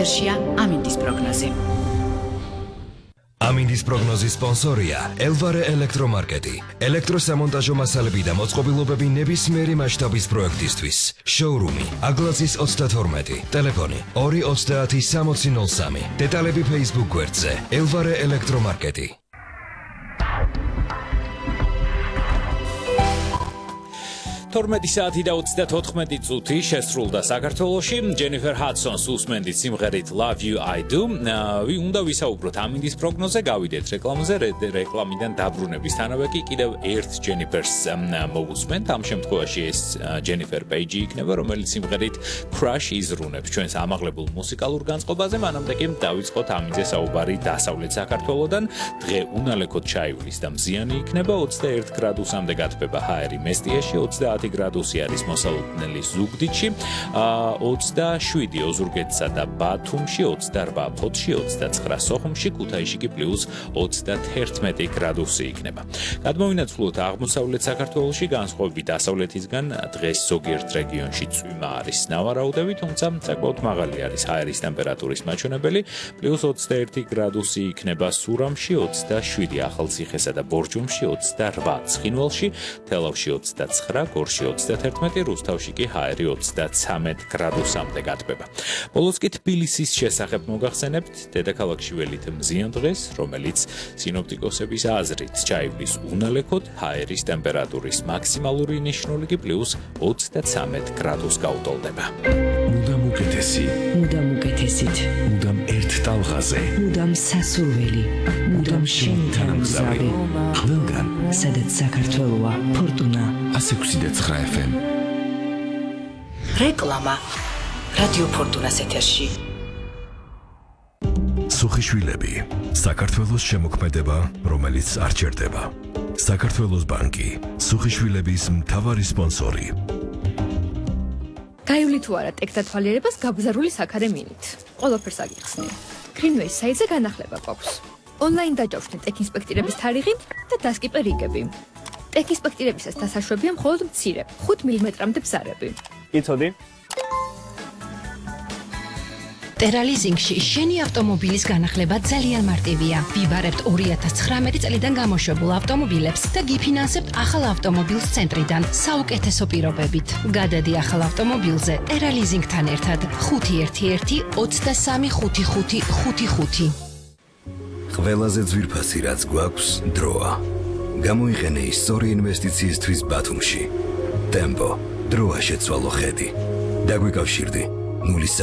ეთერშია ამინდის პროგნოზი. ამინდის პროგნოზის სპონსორია ელვარე ელექტრომარკეტი. ელექტროსამონტაჟო მასალები და მოწყობილობები ნებისმიერი მასშტაბის პროექტისთვის. შოურუმი აგლაძის 32, ტელეფონი 2306003. დეტალები Facebook გვერდზე ელვარე ელექტრომარკეტი. საათი და 34 წუთი შესრულდა საქართველოში. ჯენიფერ ჰადსონს უსმენდით სიმღერით Love You I Do. უნდა ვისაუბროთ ამინდის პროგნოზე, გავიდეთ რეკლამაზე, რეკლამიდან დაბრუნებისთანავე კი კიდევ ერთ ჯენიფერს მოვუსმენთ. ამ შემთხვევაში ეს ჯენიფერ პეიჯი იქნება, რომელიც სიმღერით Crush იზრუნებს ჩვენს ამაღლებულ მუსიკალურ განწყობაზე. მანამდე კი დავიწყოთ ამინძე საუბარი დასავლეთ საქართველოდან. დღე უნალექოდ ჩაივლის და მზიანი იქნება, 21 გრადუსამდე გათბება ჰაერი მესტიაში, 30 გრადუსი არის მოსალოდნელი ზუგდიდში, 27 ოზურგეთსა და ბათუმში, 28 ფოთში, 29 სოხუმში, ქუთაისში კი პლუს 31 გრადუსი იქნება. გადმოვინაცვლოთ აღმოსავლეთ საქართველოში, განსხვავებით დასავლეთისგან, დღეს ზოგიერთ რეგიონში წვიმა არის ნავარაუდები, თუმცა საკმაოდ მაღალი არის ჰაერის ტემპერატურის მაჩვენებელი, პლუს 21 გრადუსი იქნება სურამში, 27 ახალციხესა და ბორჯომში, 28 ცხინვალში, თელავში 29, გორში 31, რუსთავში კი ჰაერი 33 გრადუსამდე გათბება. ბოლოს კი თბილისის შესახებ მოგახსენებთ, დედაქალაქში ველით მზიან დღეს, რომელიც სინოპტიკოსების აზრით ჩაივლის უნალექოდ, ჰაერის ტემპერატურის მაქსიმალური ნიშნული კი პლუს 33 გრადუს გაუტოლდება. მუდამ უკეთესი, მუდამ უკეთესით, მუდამ ერთ ტალღაზე, მუდამ სასურველი, მუდამ შენთან მგზავრი, ყველგან, სადაც საქართველოა, ფორტუნა 106.9 FM. რეკლამა რადიო ფორტუნას ეთერში. სუხიშვილები, საქართველოს შემოქმედება, რომელიც არ ჩერდება. საქართველოს ბანკი, სუხიშვილების მთავარი სპონსორი. გაივლი თუ არა ტექდათვალიერებას გაბზარული საქადემინით. ყველაფერს აგიხსნი. Greenway საიტზე განახლება გვაქვს. ონლაინ დაჯავშნე ტექინსპექტირების თარიღი და დასკიპე რიგები. ტექინსპექტირებისას დასაშვებია მხოლოდ მცირე 5 მმ-მდე ბზარები. იცოდი? ტერალიზინგში შენი ავტომობილის განახლება ძალიან მარტივია. ვიბარებთ 2019 წლიდან გამოშვებულ ავტომობილებს და გიფინანსებთ ახალ ავტომობილს ცენტრიდან საუკეთესო პირობებით. გადადი ახალ ავტომობილზე ტერალიზინგთან ერთად 511 23 5555. ყველაზე ძვირფასი რაც გვაქვს დროა. გამოიყენე ის სწორი ინვესტიციისთვის ბათუმში. ტემპო დროა შეცვალო ხედი. დაგვიკავშირდი